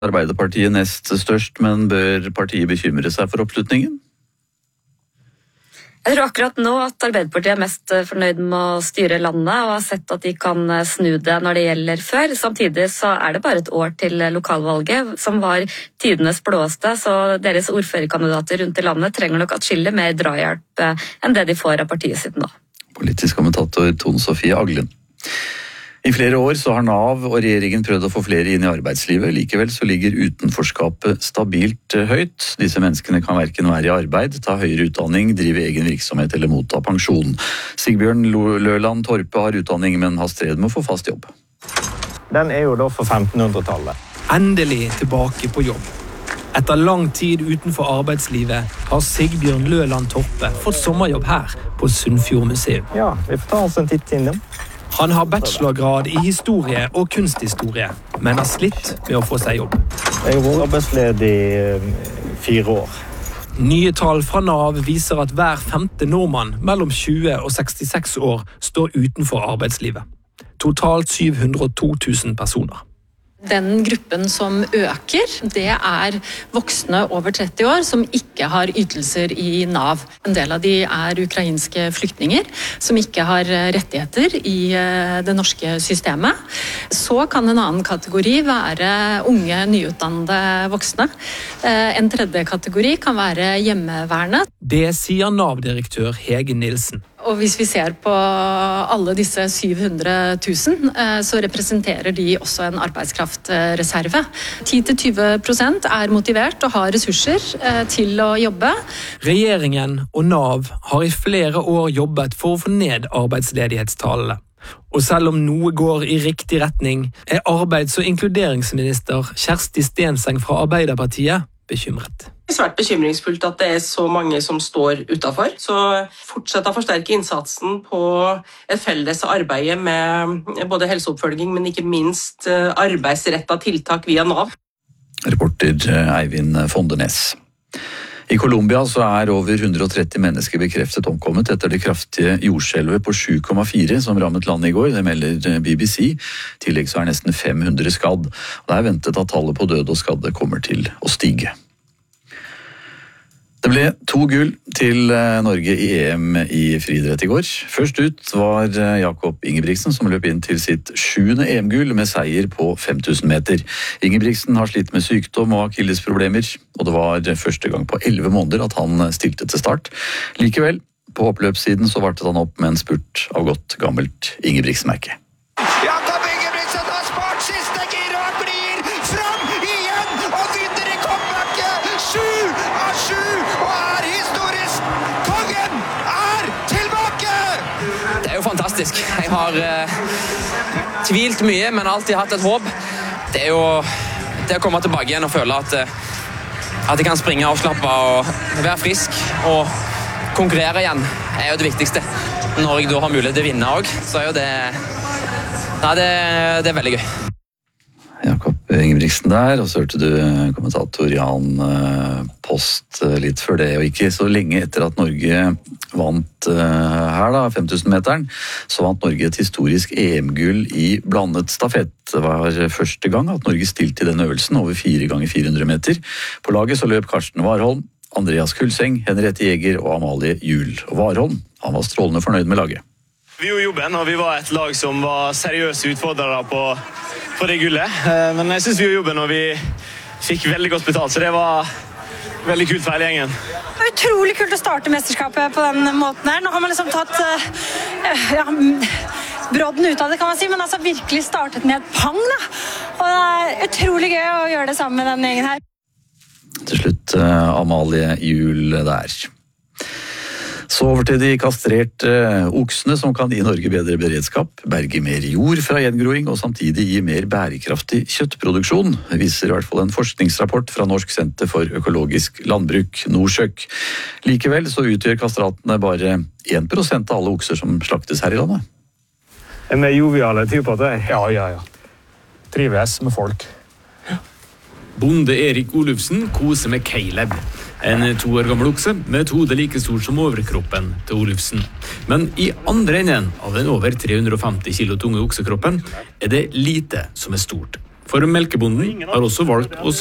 Arbeiderpartiet nest størst, men bør partiet bekymre seg for oppslutningen? Jeg tror akkurat nå at Arbeiderpartiet er mest fornøyd med å styre landet og har sett at de kan snu det når det gjelder før. Samtidig så er det bare et år til lokalvalget, som var tidenes blåeste, så deres ordførerkandidater rundt i landet trenger nok atskillig mer drahjelp enn det de får av partiet sitt nå. Politisk kommentator Tone Sofie Aglen. I flere år så har Nav og regjeringen prøvd å få flere inn i arbeidslivet. Likevel så ligger utenforskapet stabilt høyt. Disse menneskene kan hverken være i arbeid, ta høyere utdanning, drive egen virksomhet eller motta pensjon. Sigbjørn Løland Torpe har utdanning, men har stred med å få fast jobb. Den er jo da for 1500-tallet. Endelig tilbake på jobb. Etter lang tid utenfor arbeidslivet har Sigbjørn Løland Torpe fått sommerjobb her på Sunnfjord museum. Ja, vi får ta oss en titt inn dem. Han har bachelorgrad i historie og kunsthistorie, men har slitt med å få seg jobb. Jeg har vært arbeidsledig i 4 år. Nye tall fra Nav viser at hver 5. nordmann mellom 20 og 66 år står utenfor arbeidslivet. Totalt 702 000 personer. Den gruppen som øker, det er voksne over 30 år som ikke har ytelser i Nav. En del av de er ukrainske flyktninger som ikke har rettigheter i det norske systemet. Så kan en annen kategori være unge, nyutdannede voksne. En tredje kategori kan være hjemmeværende. Det sier Nav-direktør Hege Nilsen. Og hvis vi ser på alle disse 700 000, så representerer de også en arbeidskraftreserve. 10-20% er motivert og har ressurser til å jobbe. Regjeringen og Nav har i flere år jobbet for å få ned arbeidsledighetstallene. Og selv om noe går i riktig retning, er arbeids- og inkluderingsminister Kjersti Stenseng fra Arbeiderpartiet bekymret. Det er svært bekymringsfullt at det er så mange som står utenfor. Så fortsett å forsterke innsatsen på et felles arbeid med både helseoppfølging, men ikke minst arbeidsrettet tiltak via Nav. Reporter Eivind Fondenes. I Colombia så er over 130 mennesker bekreftet omkommet etter det kraftige jordskjelvet på 7,4 som rammet landet i går. Det melder BBC. I tillegg så er nesten 500 skadd. Det er ventet at tallet på døde og skadde kommer til å stige. Det ble 2 gull til Norge i EM i friidrett i går. Først ut var Jakob Ingebrigtsen som løp inn til sitt 7. EM-gull med seier på 5000 meter. Ingebrigtsen har slitt med sykdom og akillesproblemer, og det var første gang på 11 måneder at han stilte til start. Likevel, på oppløpssiden så vartet han opp med en spurt av godt gammelt Ingebrigtsen-merke. Jakob Ingebrigtsen har spart siste gir og han blir fram igjen og vinner i comebacket. 7 av 7 og er historisk. Kongen er tilbake! Det er jo fantastisk. Jeg har tvilt mye, men alltid hatt et håp. Det er jo det å komme tilbake igjen og føle at jeg kan springe og slappe og være frisk og konkurrere igjen er jo det viktigste. Når jeg da har mulighet til å vinne også, så er jo det er veldig gøy. Jakob Ingebrigtsen der, og så hørte du kommentator Jan Post litt før det, og ikke så lenge etter at Norge vant her da, 5000-meteren, så vant Norge et historisk EM-gull i blandet stafett. Det var første gang at Norge stilte i den øvelsen over 4 ganger 400 meter. På laget så løp Karsten Warholm, Andreas Kulseng, Henriette Jæger og Amalie Juel. Og Warholm, han var strålende fornøyd med laget. Vi gjorde jobben, og vi var et lag som var seriøse utfordrere på det gullet. Men jeg synes vi gjorde jobben, og vi fikk veldig godt betalt, så det var veldig kult for hele gjengen. Det er utrolig kult å starte mesterskapet på den måten her. Nå har man liksom tatt brodden ut av det, kan man si, men altså virkelig startet med et pang, da. Og det er utrolig gøy å gjøre det sammen med denne gjengen her. Til slutt Amalie Juel der. Så over til de kastrerte oksene som kan gi Norge bedre beredskap, berge mer jord fra gjengroing og samtidig gi mer bærekraftig kjøttproduksjon, viser i hvert fall en forskningsrapport fra Norsk senter for økologisk landbruk, Norsøk. Likevel så utgjør kastratene bare 1% av alle okser som slaktes her i landet. En joviale typer det? Ja. Trives med folk. Bonde Erik Olufsen koser med Caleb. En 2 år gammel okse med et hode like stort som overkroppen til Olufsen. Men i andre enden av den over 350 kilo tunge oksekroppen er det lite som er stort. For melkebonden har også valgt å